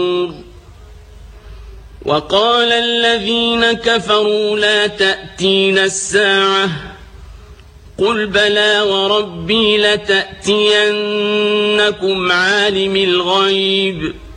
وقال الذين كفروا لا تأتينا الساعة قل بلى وربي لتأتينكم عالم الغيب